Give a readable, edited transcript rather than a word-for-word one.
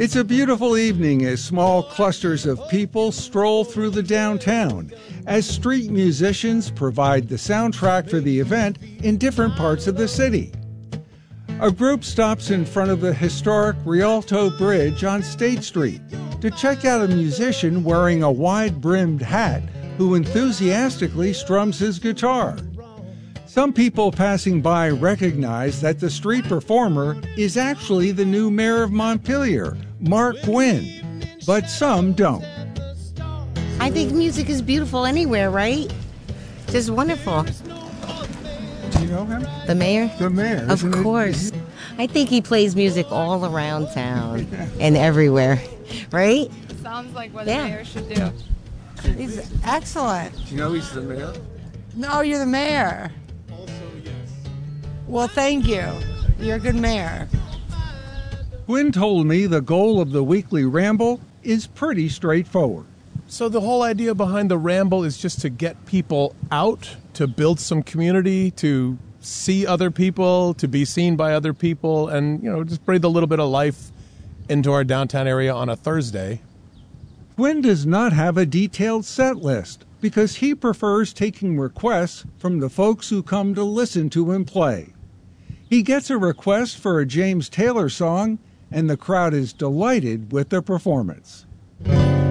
It's a beautiful evening as small clusters of people stroll through the downtown as street musicians provide the soundtrack for the event in different parts of the city. A group stops in front of the historic Rialto Bridge on State Street to check out a musician wearing a wide-brimmed hat who enthusiastically strums his guitar. Some people passing by recognize that the street performer is actually the new mayor of Montpelier, Mark Gwynn, but some don't. I think music is beautiful anywhere, right? Just wonderful. Do you know him? The mayor? The mayor. Of course. I think he plays music all around town and everywhere, right? Sounds like what the mayor should do. He's excellent. Do you know he's the mayor? No, you're the mayor. Well, thank you. You're a good mayor. Gwynn told me the goal of the weekly ramble is pretty straightforward. So the whole idea behind the ramble is just to get people out, to build some community, to see other people, to be seen by other people, and, just breathe a little bit of life into our downtown area on a Thursday. Gwynn does not have a detailed set list because he prefers taking requests from the folks who come to listen to him play. He gets a request for a James Taylor song, and the crowd is delighted with the performance.